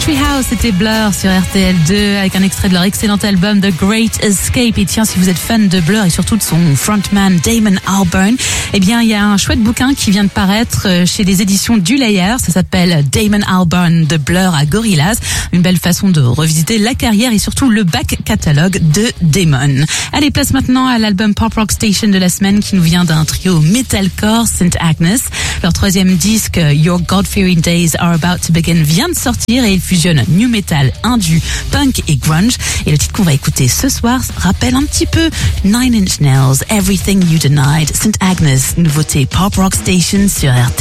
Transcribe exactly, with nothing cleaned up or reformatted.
Country House, c'était Blur sur R T L deux avec un extrait de leur excellent album The Great Escape. Et tiens, si vous êtes fan de Blur et surtout de son frontman Damon Albarn, eh bien, il y a un chouette bouquin qui vient de paraître chez les éditions du Layer. Ça s'appelle Damon Albarn de Blur à Gorillaz. Une belle façon de revisiter la carrière et surtout le back catalogue de Damon. Allez, place maintenant à l'album Pop Rock Station de la semaine qui nous vient d'un trio metalcore, Saint Agnes. Leur troisième disque, Your God-Fearing Days Are About to Begin, vient de sortir et il fusionne new metal, indie, punk et grunge. Et le titre qu'on va écouter ce soir rappelle un petit peu Nine Inch Nails, Everything You Denied. Saint Agnes, nouveauté Pop Rock Station sur R T L.